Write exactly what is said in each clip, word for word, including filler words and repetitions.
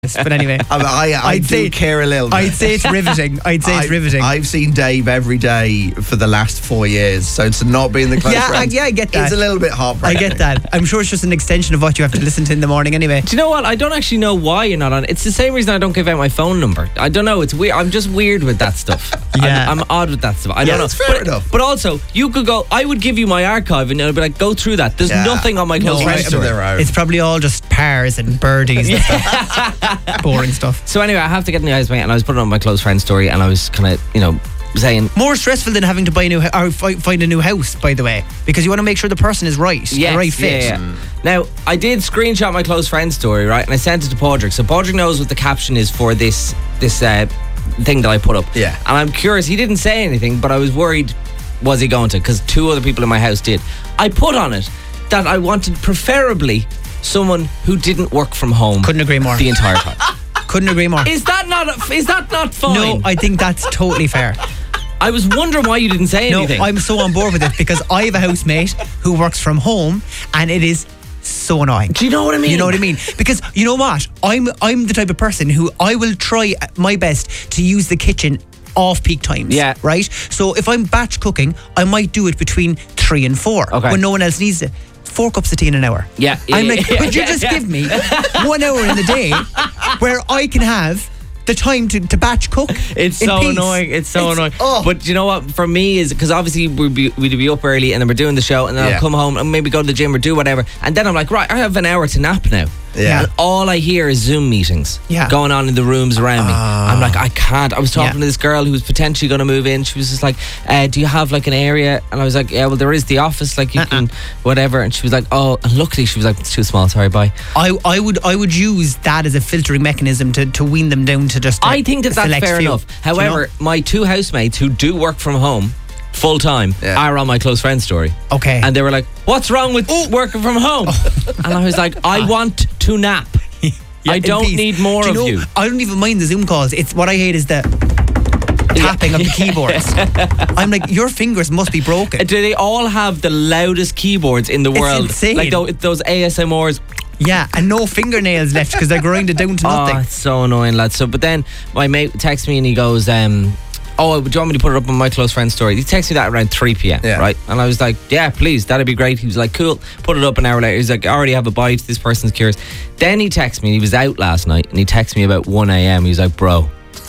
But anyway, I, I, I I'd do say- care a little bit. I'd say it's riveting. I'd say it's I- riveting. I've seen Dave every day for the last four years, so to not be in the close Yeah, I- friends, yeah, I get that. It's a little bit I heartbreaking. get that. I'm sure it's just an extension of what you have to listen to in the morning anyway. Do you know what? I don't actually know why you're not on. It's the same reason I don't give out my phone number. I don't know. It's weird. I'm just weird with that stuff. Yeah. I'm, I'm odd with that stuff. I Yeah, don't know. that's fair but, enough. But also, you could go. I would give you my archive, and I'd be like, go through that. There's Yeah. nothing on my close No, friends Each to story. their own. It's probably all just pars and birdies and stuff. Boring stuff. So anyway, I have to get in the housemate, and I was putting on my close friend story, and I was kind of, you know, saying. More stressful than having to buy a new ho- or fi- find a new house, by the way, because you want to make sure the person is right, Yes, the right fit. yeah, yeah. Now, I did screenshot my close friend story, right, and I sent it to Padraig. So Padraig knows what the caption is for this this uh, thing that I put up. Yeah. And I'm curious. He didn't say anything, but I was worried. Was he going to? Because two other people in my house did. I put on it that I wanted preferably someone who didn't work from home. Couldn't agree more. The entire time. Couldn't agree more. Is that not? Is that not fine? No, I think that's totally fair. I was wondering why you didn't say No, anything. I'm so on board with it because I have a housemate who works from home, and it is so annoying. Do you know what I mean? You know what I mean? Because you know what? I'm I'm the type of person who I will try my best to use the kitchen off peak times. Yeah. Right? So if I'm batch cooking, I might do it between three and four Okay. when no one else needs it. Four cups of tea in an hour. Yeah, yeah, I'm yeah, like, yeah, could you yeah, just yeah. give me one hour in the day where I can have the time to, to batch cook? It's in so peace? annoying. It's so It's- annoying. oh. But you know what? For me, is because obviously we'd be, we'd be up early and then we're doing the show, and then Yeah. I'll come home and maybe go to the gym or do whatever, and then I'm like, right, I have an hour to nap now. Yeah. And all I hear is Zoom meetings Yeah. going on in the rooms around me. I'm like, I can't. I was talking Yeah. to this girl who was potentially going to move in. She was just like, uh, do you have like an area? And I was like, yeah, well, there is the office, like you Uh-uh. can, whatever. And she was like, oh, and luckily she was like, it's too small, sorry, bye. I, I would I would use that as a filtering mechanism to, to wean them down to just. a- I think that a that's select fair few. enough. Do you know? However, my two housemates who do work from home full time Yeah. are on my close friend story. Okay. And they were like, what's wrong with working from home? And I was like, I want to nap. Yeah, I in don't peace. need more Do of know, you. I don't even mind the Zoom calls. It's what I hate is the tapping of the keyboards. I'm like, your fingers must be broken. Do they all have the loudest keyboards in the It's world? insane. Like tho- those A S M Rs. Yeah, and no fingernails left because they're grinded down to Oh, nothing. it's so annoying, lads. So, but then my mate texts me and he goes, um, oh, do you want me to put it up on my close friend story? He texted me that around three p.m, Yeah. right? And I was like, yeah, please, that'd be great. He was like, cool, put it up an hour later. He's like, I already have a bite. This person's curious. Then he texted me, he was out last night, and he texted me about one a.m. He was like, bro,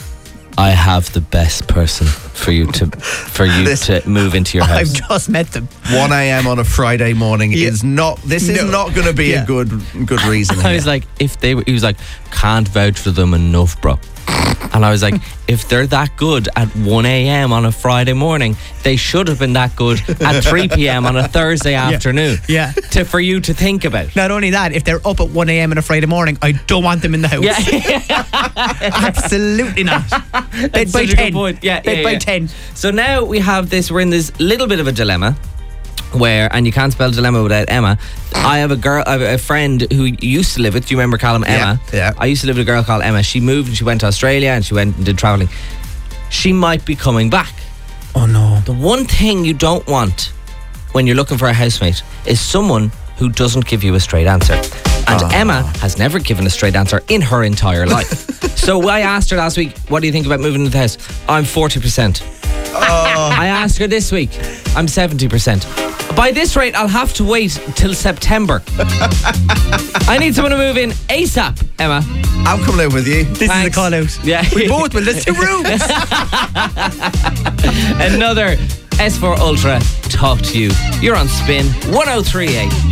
I have the best person for you to for you This- to move into your I've house. just met them. one a.m. on a Friday morning Yeah. is not. This is No. not going to be Yeah. a good good reason. I was like, if they were, he was like, can't vouch for them enough, bro. And I was like, if they're that good at one a.m. on a Friday morning, they should have been that good at three p.m. on a Thursday afternoon. Yeah. To for you to think about. Not only that, if they're up at one a.m. on a Friday morning, I don't want them in the house. Yeah. Absolutely not. Bed That's by such a good ten. point. Yeah, Bed yeah, by yeah. ten. So now we have this, we're in this little bit of a dilemma where, and you can't spell dilemma without Emma. I have a girl, I have a friend who used to live with, do you remember Callum? Emma? Yeah, yeah. I used to live with a girl called Emma. She moved and she went to Australia and she went and did travelling. She might be coming back. Oh no. The one thing you don't want when you're looking for a housemate is someone who doesn't give you a straight answer. And Emma has never given a straight answer in her entire life. So I asked her last week, what do you think about moving into the house? I'm forty percent. I asked her this week, I'm seventy percent. By this rate, I'll have to wait till September. I need someone to move in ASAP, Emma. I'll come live with you. This Thanks. is a call out. Yeah. We both will. There's two rooms. Another S four Ultra talk to you. You're on Spin one oh three point eight.